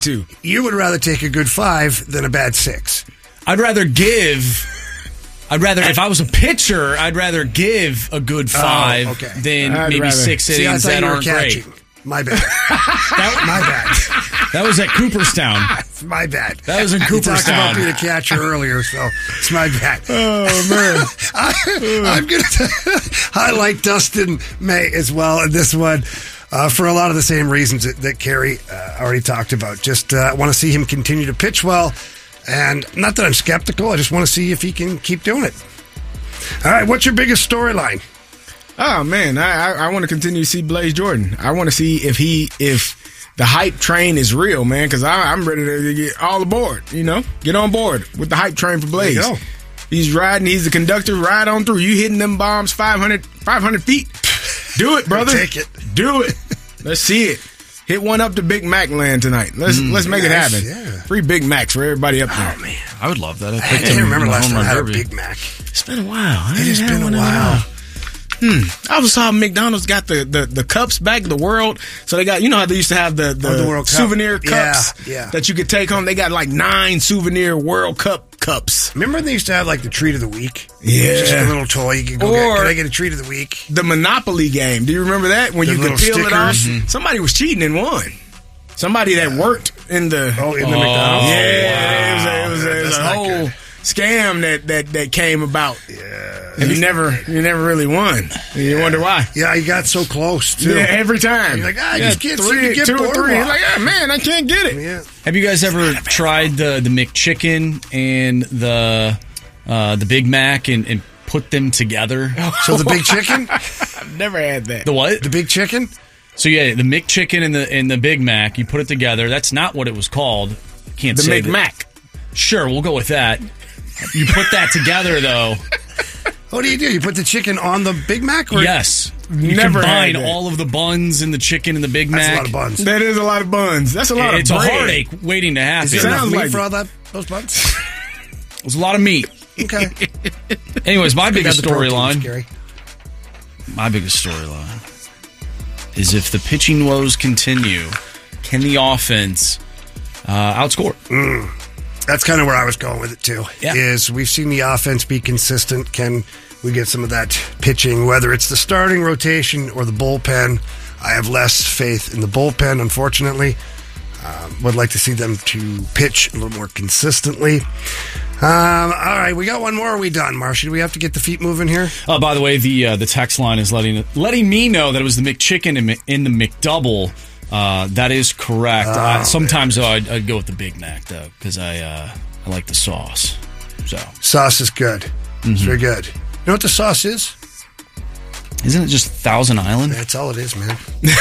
2. You would rather take a good 5 than a bad 6. I'd rather, if I was a pitcher, I'd rather give a good 5 than maybe 6 innings that aren't great. My bad. My bad. That was at Cooperstown. My bad. That was in Cooperstown. You talked about being a catcher earlier, so it's my bad. Oh, man. I'm going to highlight Dustin May as well in this one for a lot of the same reasons that Carey already talked about. Just want to see him continue to pitch well. And not that I'm skeptical. I just want to see if he can keep doing it. All right, what's your biggest storyline? Oh, man, I want to continue to see Blaze Jordan. I want to see if the hype train is real, man, because I'm ready to get all aboard, Get on board with the hype train for Blaze. There you go. He's riding. He's the conductor. Ride on through. You hitting them bombs 500 feet. Do it, brother. Take it. Do it. Let's see it. Hit one up to Big Mac land tonight. Let's make it happen. Yeah. Free Big Macs for everybody up there. Oh, man. I would love that. I can't remember last time I had a Big Mac. It's been a while. It has been a while. I was saw McDonald's got the cups back, the world. So they got, how they used to have the World souvenir Cup. cups Yeah. that you could take home. They got like 9 souvenir World Cup cups. Remember they used to have like the treat of the week? Yeah. Just a little toy. You could go get. Can I get a treat of the week? The Monopoly game. Do you remember that? When The you could peel little it off? stickers. Somebody was cheating and won. Somebody that worked in the McDonald's. Yeah, Wow. it was a whole good. scam that came about. Yeah. And you never really won. And you wonder why. Yeah, you got so close too. Yeah, every time. You're like, I just can't seem to get 2 or 3. Boardwalk. You're like, man, I can't get it. Yeah. Have you guys ever tried the McChicken and the Big Mac and put them together? So the Big Chicken? I've never had that. The what? The Big Chicken? So yeah, the McChicken and the Big Mac, you put it together. That's not what it was called. Can't The say McMac. that. Sure, we'll go with that. You put that together though. What do? You put the chicken on the Big Mac? Or? Yes. You Never combine had that. all of the buns and the chicken and the Big Mac. That's a lot of buns. That is a lot of buns. That's a lot It's of a bread. heartache waiting to happen. Is there enough Sounds meat like for it. all those buns? There's a lot of meat. Okay. Anyways, my biggest Got the proteins, storyline. Gary. My biggest storyline is if the pitching woes continue, can the offense outscore? That's kind of where I was going with it too. Yeah. Is we've seen the offense be consistent. Can we get some of that pitching, whether it's the starting rotation or the bullpen? I have less faith in the bullpen, unfortunately. Would like to see them to pitch a little more consistently. All right, we got one more. Are we done, Marshy? Do we have to get the feet moving here? By the way, the text line is letting me know that it was the McChicken in the McDouble. That is correct. Sometimes though, I'd go with the Big Mac though because I like the sauce. So Sauce is good. It's very good. You know what the sauce is? isn't it just Thousand Island? That's all it is, man.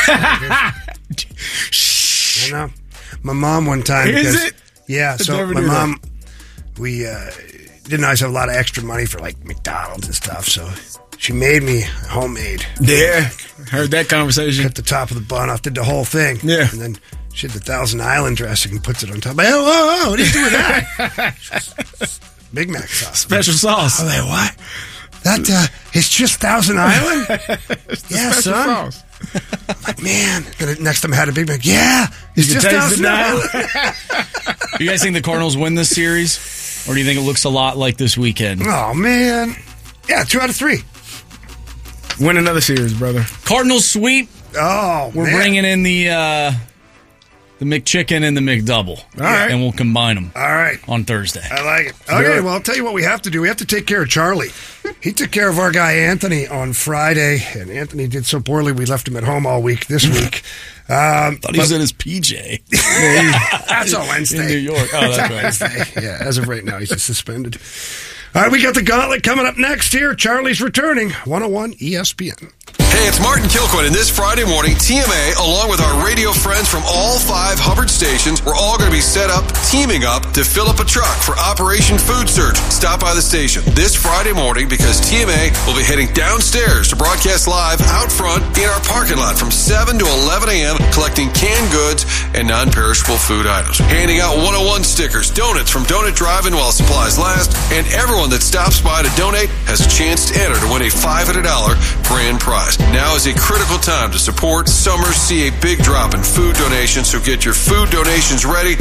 I know. My mom one time. Is it? Yeah. So never my knew mom, we didn't always have a lot of extra money for like McDonald's and stuff. So she made me homemade. Yeah. Heard that conversation. Cut the top of the bun off, did the whole thing. Yeah. And then she had the Thousand Island dressing and puts it on top. Whoa, what are you doing with that? Big Mac sauce. Special sauce. I'm like, what? That it's just Thousand Island? Yeah, Special son. sauce. I'm like, man. Then next time I had a Big Mac. Yeah, it's You just can taste Thousand it now. Island. You guys think the Cardinals win this series, or do you think it looks a lot like this weekend? Oh man. Yeah, 2 out of 3. Win another series, brother. Cardinals sweep. Oh, We're man. bringing in the McChicken and the McDouble. All right. And we'll combine them All right. on Thursday. I like it. Okay, well, I'll tell you what we have to do. We have to take care of Charlie. He took care of our guy Anthony on Friday, and Anthony did so poorly we left him at home all week this week. Thought he was in his PJ That's on Wednesday. in New York. Oh, that's right. Wednesday. Yeah, as of right now, he's just suspended. All right, we got the gauntlet coming up next here. Charlie's returning, 101 ESPN. Hey, it's Martin Kilcoin, and this Friday morning, TMA, along with our radio friends from all 5 Hubbard stations, we're all going to be set up, teaming up to fill up a truck for Operation Food Search. Stop by the station this Friday morning because TMA will be heading downstairs to broadcast live out front in our parking lot from 7 to 11 a.m., collecting canned goods and non-perishable food items. Handing out 101 stickers, donuts from Donut Drive-In while supplies last, and everyone that stops by to donate has a chance to enter to win a $500 grand prize. Now is a critical time to support. Summers see a big drop in food donations, so get your food donations ready